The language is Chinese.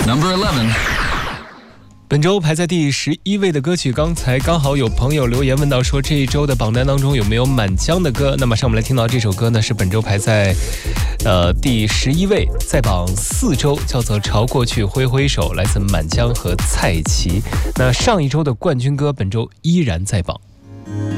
Number 11. 本周排在第11位的歌曲，刚好有朋友留言问到说这一周的榜单当中有没有满江的歌。那马上我们来听到这首歌呢，是本周排在第11位，在榜4周，叫做《朝过去挥挥手》，来自满江和蔡奇。那上一周的冠军歌本周依然在榜。